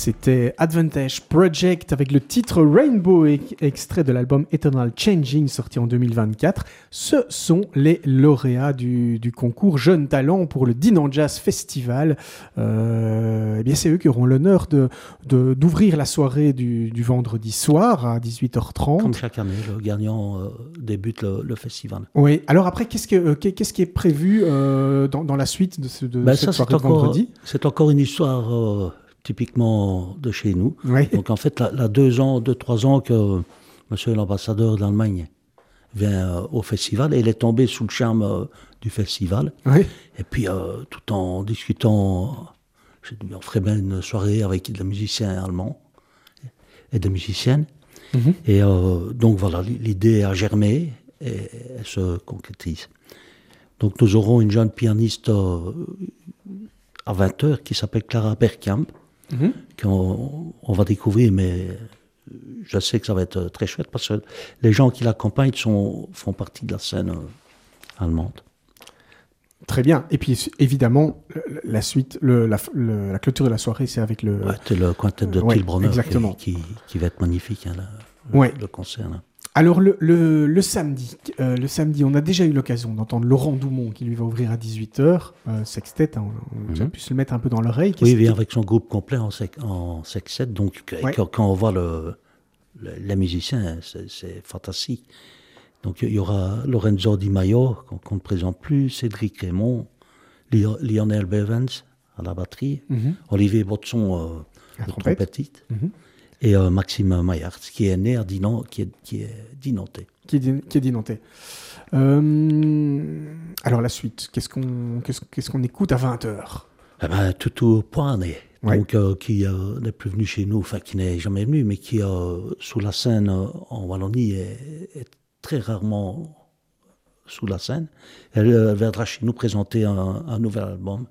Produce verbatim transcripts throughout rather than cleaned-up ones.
C'était Advantage Project avec le titre Rainbow, extrait de l'album Eternal Changing sorti en deux mille vingt-quatre. Ce sont les lauréats du, du concours Jeunes Talents pour le Dinan Jazz Festival. Euh, eh bien c'est eux qui auront l'honneur de, de, d'ouvrir la soirée du, du vendredi soir à dix-huit heures trente. Comme chaque année, le gagnant euh, débute le, le festival. Oui, alors après, qu'est-ce, que, qu'est-ce qui est prévu euh, dans, dans la suite de, ce, de ben cette ça, soirée de encore, vendredi ? C'est encore une histoire... Euh, typiquement de chez nous. Oui. Donc en fait, là, là deux ans, deux, trois ans que monsieur l'ambassadeur d'Allemagne vient euh, au festival et il est tombé sous le charme euh, du festival. Oui. Et puis, euh, tout en discutant, j'ai dit, on ferait bien une soirée avec des musiciens allemands et des musiciennes. Mm-hmm. Et euh, donc voilà, l'idée a germé et elle se concrétise. Donc nous aurons une jeune pianiste euh, à vingt heures qui s'appelle Clara Bergkamp. Mmh. Qu'on on va découvrir, mais je sais que ça va être très chouette parce que les gens qui l'accompagnent sont, font partie de la scène euh, allemande. Très bien. Et puis évidemment, la suite, le, la, le, la clôture de la soirée, c'est avec le. Ouais, c'est le quintet de ouais, Till Brönner exactement. Qui, qui, qui va être magnifique, hein, le, ouais. le concert. Là. Alors le, le, le samedi, euh, le samedi, on a déjà eu l'occasion d'entendre Laurent Doumont qui lui va ouvrir à dix-huit heures, euh, sextet, hein, on, on mm-hmm. a pu se le mettre un peu dans l'oreille. Qu'est-ce oui, il vient avec son groupe complet en, sec, en sextet, donc ouais. quand, quand on voit le, le, les musiciens, c'est, c'est fantastique. Donc il y aura Lorenzo Di Maio, qu'on, qu'on ne présente plus, Cédric Raymond, Lionel Bevens à la batterie, mm-hmm. Olivier Botson, euh, le trompettiste. Mm-hmm. Et euh, Maxime Maillard, qui est né à Dinan, qui est, qui est dinantais. Qui est, di- qui est dinantais. Euh, alors la suite, qu'est-ce qu'on, qu'est-ce, qu'est-ce qu'on écoute à vingt heures ? Eh ben, Tutu Poane, ouais. donc euh, qui euh, n'est plus venu chez nous, enfin qui n'est jamais venu, mais qui euh, sous la scène euh, en Wallonie est, est très rarement sous la scène. Elle euh, viendra chez nous présenter un, un nouvel album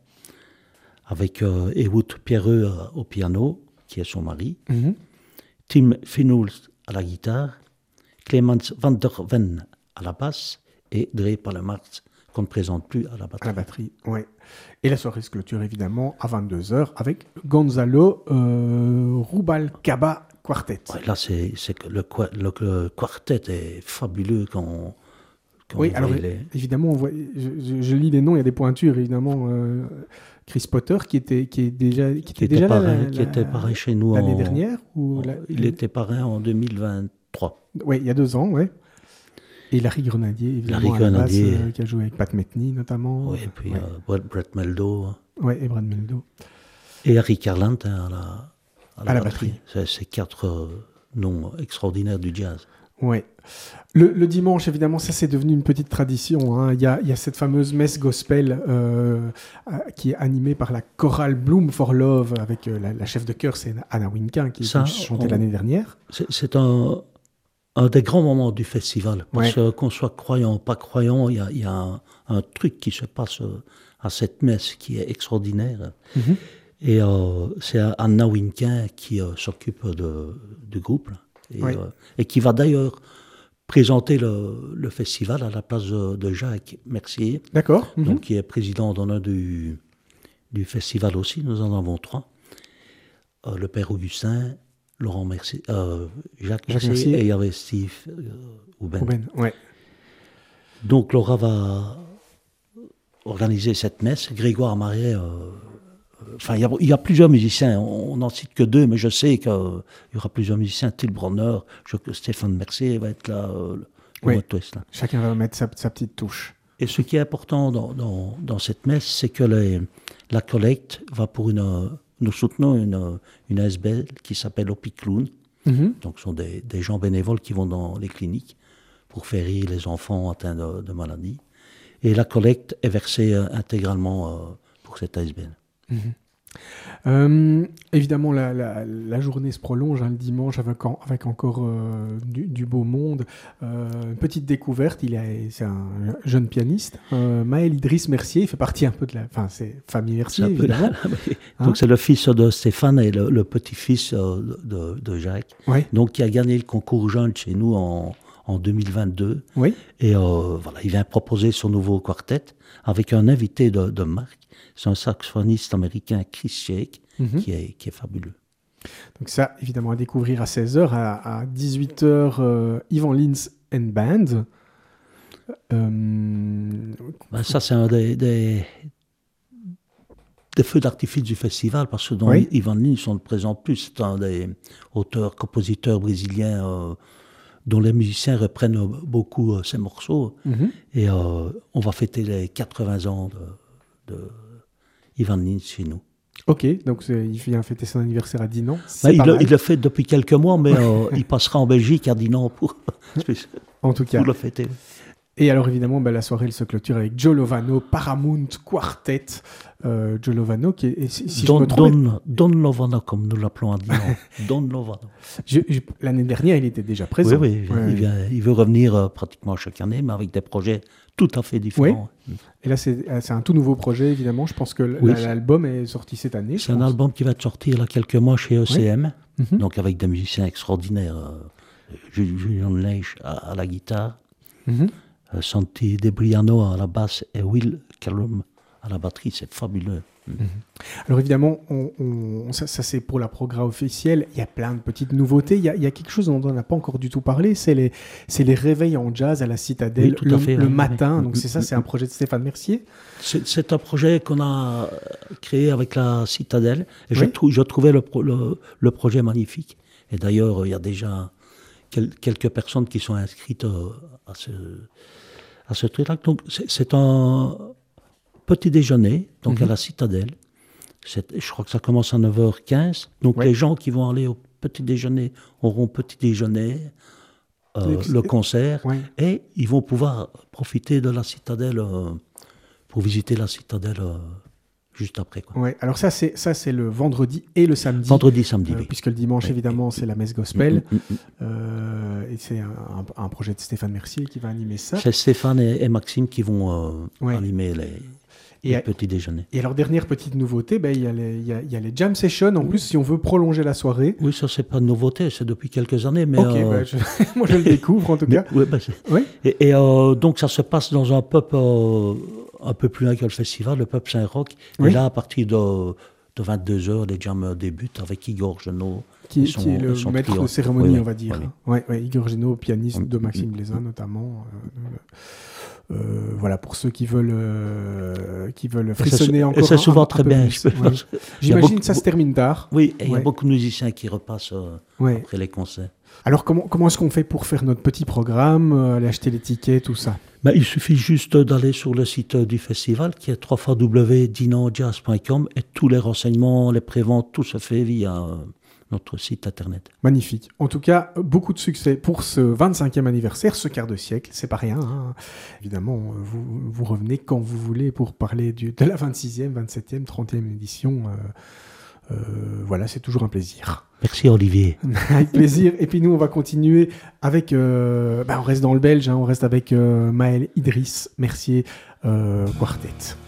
avec euh, Ehud Pierreux euh, au piano, qui est son mari. Mm-hmm. Tim Finuls à la guitare, Clemens van der Ven à la basse et Dre Palemarts, qu'on ne présente plus à la batterie. À la batterie, oui. Et la soirée se clôture évidemment à vingt-deux heures avec Gonzalo euh, Rubalcaba Quartet. Ouais, là, c'est, c'est que le, le, le quartet est fabuleux quand, quand oui, on alors voit les... évidemment, on voit, je, je, je lis les noms, il y a des pointures évidemment. Euh, Chris Potter qui était, qui est déjà, qui qui était, était déjà parrain, là, la, qui était parrain chez nous l'année en, dernière ou en, la, il la... était parrain en deux mille vingt-trois. Oui, il y a deux ans, oui. Et Larry Grenadier, évidemment, Larry Grenadier, basse, euh, qui a joué avec Pat Metheny notamment. Oui, et puis ouais. euh, Brett Meldo. Oui, et Brad Meldo. Et Harry Carlant hein, à la, à la, à la batterie. batterie. C'est, c'est quatre euh, noms extraordinaires du jazz. Oui. Le, le dimanche, évidemment, ça c'est devenu une petite tradition. Hein. Il y a, il y a cette fameuse messe gospel euh, qui est animée par la chorale Bloom for Love avec euh, la, la chef de chœur, c'est Anna Winkin qui a chanté l'année dernière. C'est, c'est un, un des grands moments du festival. Parce ouais. que qu'on soit croyant ou pas croyant, il y a, il y a un, un truc qui se passe à cette messe qui est extraordinaire. Mm-hmm. Et euh, c'est Anna Winkin qui euh, s'occupe de, du groupe et, ouais. euh, et qui va d'ailleurs présenter le, le festival à la place de, de Jacques Mercier. D'accord. Mm-hmm. Donc, qui est président d'honneur du, du festival aussi. Nous en avons trois. Euh, le père Augustin, Laurent Mercier, euh, Jacques, Jacques Mercier, Mercier et il y avait Steve euh, Houben. Houben, ouais. Donc, Laura va organiser cette messe. Grégoire Marais... Euh, Enfin, il y, y a plusieurs musiciens, on n'en cite que deux, mais je sais qu'il y aura plusieurs musiciens. Till Brönner, je, Stéphane Mercier va être là, euh, le oui. West, là. Chacun va mettre sa, sa petite touche. Et ce qui est important dans, dans, dans cette messe, c'est que les, la collecte va pour une... Nous soutenons une, une A S B L qui s'appelle Opicloun. Mm-hmm. Donc, ce sont des, des gens bénévoles qui vont dans les cliniques pour faire rire les enfants atteints de, de maladies. Et la collecte est versée euh, intégralement euh, pour cette A S B L. Mmh. Euh, évidemment, la, la, la journée se prolonge hein, le dimanche avec, en, avec encore euh, du, du beau monde. Euh, une petite découverte, il est, c'est un jeune pianiste, euh, Maël Idriss Mercier, il fait partie un peu de la... Enfin, c'est famille Mercier, évidemment. La, la, hein? Donc, c'est le fils de Stéphane et le, le petit-fils de, de, de Jacques. Oui. Donc, qui a gagné le concours jeune chez nous en, en deux mille vingt-deux. Oui. Et euh, voilà, il vient proposer son nouveau quartet avec un invité de, de marque. C'est un saxophoniste américain, Chris Shake, mm-hmm. qui, est, qui est fabuleux. Donc ça, évidemment, à découvrir à seize heures. À, à dix-huit heures, euh, Ivan Lins and Band. Euh... Ben ça, c'est un des, des, des feux d'artifice du festival, parce que dans oui. Ivan Lins, on ne le présente plus. C'est un des auteurs, compositeurs brésiliens euh, dont les musiciens reprennent beaucoup euh, ses morceaux. Mm-hmm. Et euh, on va fêter les quatre-vingts ans de, de Ivan Lins chez nous. Ok, donc c'est, il vient fêter son anniversaire à Dinan. Ben, il, le, il le fait depuis quelques mois, mais euh, il passera en Belgique à Dinan pour, en tout cas. pour le fêter. Et alors évidemment, ben, la soirée elle se clôture avec Joe Lovano, Paramount Quartet. Euh, Joe Lovano qui est... Si, si Don, je me trompe, Don, Don Lovano, comme nous l'appelons à Dinan. Don Lovano. Je, je, l'année dernière, il était déjà présent. Oui, oui, ouais, il, vient, il veut revenir euh, pratiquement chaque année, mais avec des projets tout à fait différents. Oui. Et là, c'est, c'est un tout nouveau projet, évidemment. Je pense que oui, l'album est sorti cette année. C'est un album qui va être sorti il y a quelques mois chez E C M, oui. mm-hmm. donc avec des musiciens extraordinaires. Euh, Julian Leish à, à la guitare, mm-hmm. euh, Santi De Briano à la basse et Will Callum à la batterie. C'est fabuleux. Mm-hmm. Alors évidemment, on, on, ça, ça c'est pour la programme officielle. Il y a plein de petites nouveautés. Il y a, il y a quelque chose dont on n'a pas encore du tout parlé. C'est les, c'est les réveils en jazz à la Citadelle oui, le, fait, le oui, matin. oui. Donc c'est ça, c'est un projet de Stéphane Mercier. C'est, c'est un projet qu'on a créé avec la Citadelle. Et oui. je, trou, je trouvais le, le, le projet magnifique. Et d'ailleurs, il y a déjà quel, quelques personnes qui sont inscrites à ce, à ce truc-là. Donc c'est, c'est un petit déjeuner, donc mm-hmm. à la Citadelle. C'est, je crois que ça commence à neuf heures quinze. Donc ouais. les gens qui vont aller au petit déjeuner auront petit déjeuner, euh, le concert, ouais. et ils vont pouvoir profiter de la Citadelle euh, pour visiter la Citadelle euh, juste après. Quoi. Ouais. Alors ça c'est, ça, c'est le vendredi et le samedi. Vendredi, samedi, euh, oui. Puisque le dimanche, oui. évidemment, c'est la messe gospel. Mm, mm, mm. Euh, et c'est un, un, un projet de Stéphane Mercier qui va animer ça. C'est Stéphane et, et Maxime qui vont euh, ouais. animer les... Et, petit déjeuner. Et alors, dernière petite nouveauté, ben, il y a les, il y a, il y a les jam sessions. En oui. plus, si on veut prolonger la soirée. Oui, ça, c'est pas une nouveauté, c'est depuis quelques années. Mais ok, euh... ben, je... moi, je le découvre en tout cas. Mais, ouais, ben, oui. Et, et euh, donc, ça se passe dans un pub euh, un peu plus loin que le festival, le pub Saint-Roch. Oui. Et là, à partir de, de vingt-deux heures, les jams débutent avec Igor Genot. Qui, son, qui est le maître client. de cérémonie, oui, on va dire. Oui, oui. Ouais, ouais, Igor Genot, pianiste oui. de Maxime Blaisin, notamment. Euh, Euh, voilà, pour ceux qui veulent, euh, qui veulent frissonner et encore. Et c'est souvent un, un très bien. Ouais. J'imagine beaucoup, que ça se termine tard. Oui, et il ouais. y a beaucoup de musiciens qui repassent euh, ouais. après les concerts. Alors, comment, comment est-ce qu'on fait pour faire notre petit programme, euh, aller acheter les tickets, tout ça? Ben, il suffit juste d'aller sur le site du festival, qui est w w w point dinan jazz point com, et tous les renseignements, les préventes, tout se fait via... Euh, notre site internet. Magnifique. En tout cas, beaucoup de succès pour ce vingt-cinquième anniversaire, ce quart de siècle. C'est pas rien. Hein. Évidemment, vous, vous revenez quand vous voulez pour parler du, de la vingt-sixième, vingt-septième, trentième édition. Euh, euh, voilà, c'est toujours un plaisir. Merci Olivier. Avec plaisir. Et puis nous, on va continuer avec... Euh, bah, on reste dans le belge, hein, on reste avec euh, Maël Idriss Mercier euh, Quartet.